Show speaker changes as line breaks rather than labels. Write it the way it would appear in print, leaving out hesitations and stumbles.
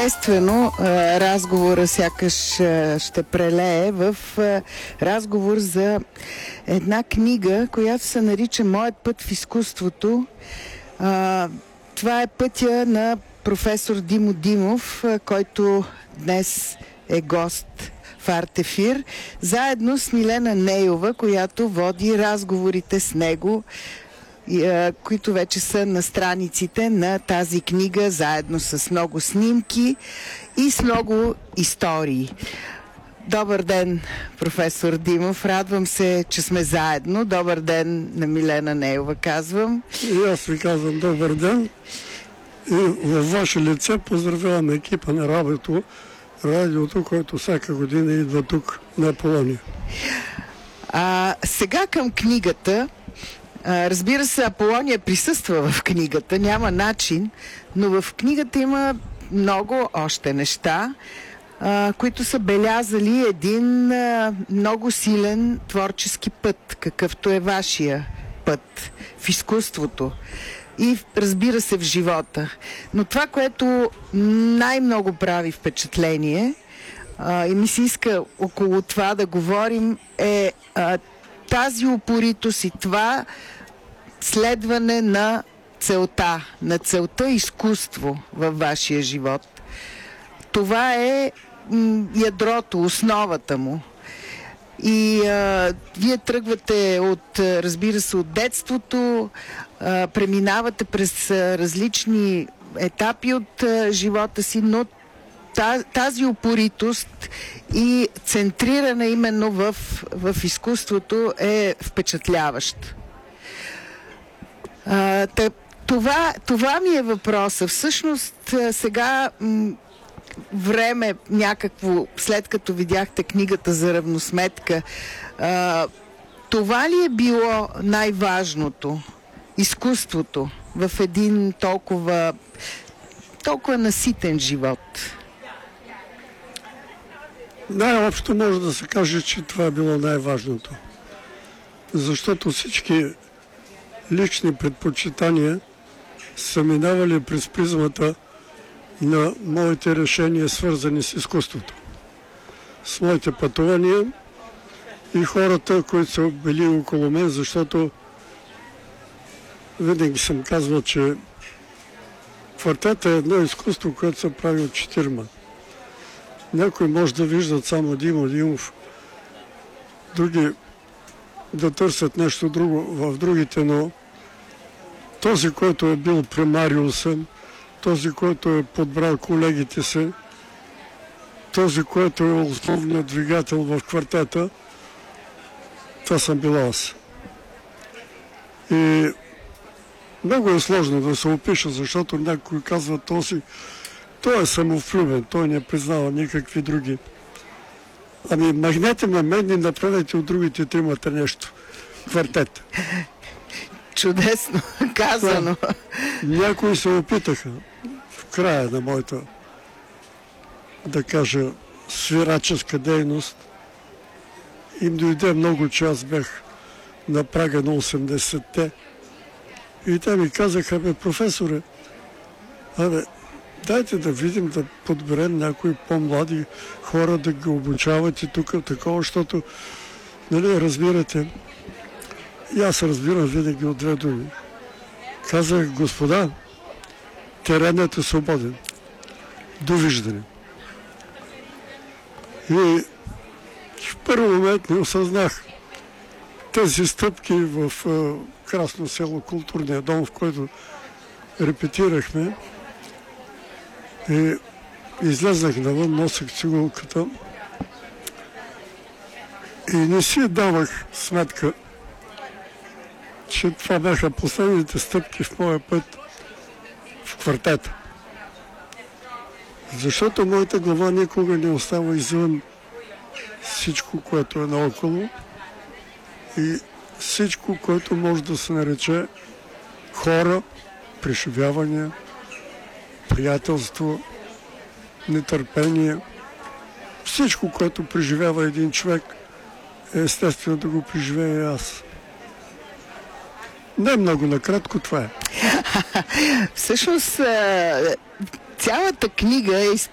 естествено, разговора сякаш ще прелее в разговор за една книга, която се нарича "Моят път в изкуството". Това е пътя на професор Димо Димов, който днес е гост в Артефир, заедно с Милена Нейова, която води разговорите с него, които вече са на страниците на тази книга, заедно с много снимки и с много истории. Добър ден, професор Димов. Радвам се, че сме заедно. Добър ден на Милена Нейова, казвам.
И аз ви казвам добър ден. И във ваше лице поздравявам екипа на радиото, който всяка година идва тук на Аполония.
Сега към книгата. Разбира се, Аполония присъства в книгата, няма начин, но в книгата има много още неща, които са белязали един много силен творчески път, какъвто е вашия път в изкуството и, разбира се, в живота. Но това, което най-много прави впечатление и ми се иска около това да говорим, е тази упоритост и това следване на целта изкуство във вашия живот. Това е ядрото, основата му. И вие тръгвате разбира се, от детството, преминавате през различни етапи от живота си, но тази упоритост и центриране именно в изкуството е впечатляваща. Това ми е въпроса. Всъщност сега време някакво, след като видяхте книгата за равносметка, това ли е било най-важното? Изкуството в един толкова наситен живот?
Най-общо може да се каже, че това е било най-важното. Защото всички лични предпочитания са минавали през призмата на моите решения, свързани с изкуството. С моите пътувания и хората, които са били около мен, защото винаги съм казвал, че квартета е едно изкуство, което се прави от 4. Някои може да виждат само Димо Димов, други да търсят нещо друго в другите, но този, който е бил примариуса, този, който е подбрал колегите си, този, който е основният двигател в квартета, това съм бил аз. И много е сложно да се опиша, защото някой казва той е самовлюбен, той не признава никакви други. Ами махнете ме мен и направете от другите тримата нещо. Квартет.
Чудесно казано.
Някои се опитаха в края на моята, да кажа, свираческа дейност. Им дойде много, че аз бях на прага на 80-те. И те ми казаха: професоре, дайте да видим, да подберем някои по-млади хора, да ги обучавате тук, такова, защото, нали, разбирате. И аз разбирам винаги от две думи. Казах: господа, теренът е свободен. Довиждане. И в първи момент не осъзнах тези стъпки в Красно село, културния дом, в който репетирахме. И излезнах навън, носех цигулката и не си давах сметка, че това бяха последните стъпки в моя път в квартета. Защото моята глава никога не остава извън всичко, което е наоколо и всичко, което може да се нарече хора, преживявания, приятелство, нетърпение. Всичко, което преживява един човек, е естествено да го преживея и аз. Не много накратко, това е.
Всъщност, цялата книга е